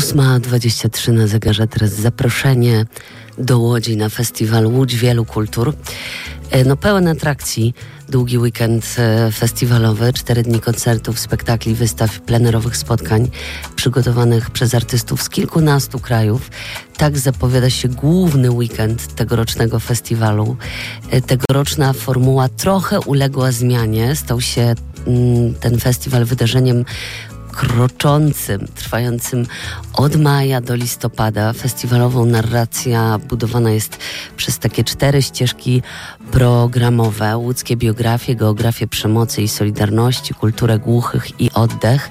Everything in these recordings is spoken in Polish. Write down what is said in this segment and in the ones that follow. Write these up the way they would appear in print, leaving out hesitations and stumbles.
8:23 na zegarze. Teraz zaproszenie do Łodzi na festiwal Łódź Wielu Kultur. Pełen atrakcji, długi weekend festiwalowy, 4 dni koncertów, spektakli, wystaw, plenerowych spotkań przygotowanych przez artystów z kilkunastu krajów. Tak zapowiada się główny weekend tegorocznego festiwalu. Tegoroczna formuła trochę uległa zmianie. Stał się ten festiwal wydarzeniem kroczącym, trwającym od maja do listopada. Festiwalową narracja budowana jest przez takie 4 ścieżki programowe: łódzkie biografie, geografię przemocy i solidarności, kulturę głuchych i oddech.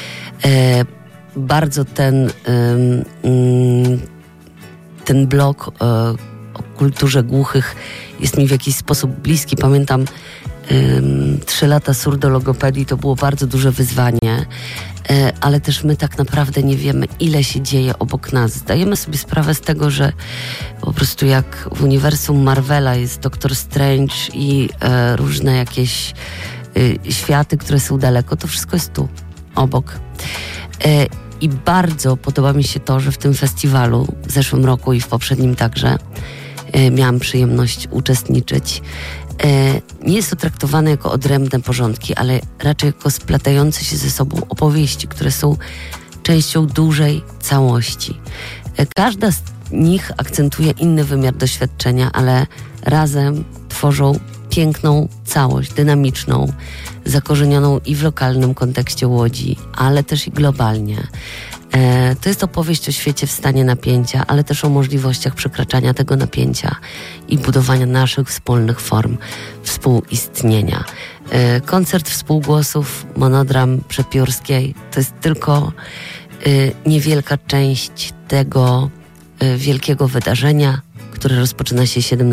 Bardzo ten blok o kulturze głuchych jest mi w jakiś sposób bliski. Pamiętam 3 lata surdologopedii, to było bardzo duże wyzwanie, ale też my tak naprawdę nie wiemy, ile się dzieje obok nas. Zdajemy sobie sprawę z tego, że po prostu jak w uniwersum Marvela jest Doctor Strange i różne jakieś światy, które są daleko, to wszystko jest tu, obok. I bardzo podoba mi się to, że w tym festiwalu w zeszłym roku i w poprzednim także miałam przyjemność uczestniczyć. Nie jest to traktowane jako odrębne porządki, ale raczej jako splatające się ze sobą opowieści, które są częścią dużej całości. Każda z nich akcentuje inny wymiar doświadczenia, ale razem tworzą piękną całość, dynamiczną, zakorzenioną i w lokalnym kontekście Łodzi, ale też i globalnie. To jest opowieść o świecie w stanie napięcia, ale też o możliwościach przekraczania tego napięcia i budowania naszych wspólnych form współistnienia. Koncert współgłosów Monodram Przepiórskiej to jest tylko niewielka część tego wielkiego wydarzenia, które rozpoczyna się 17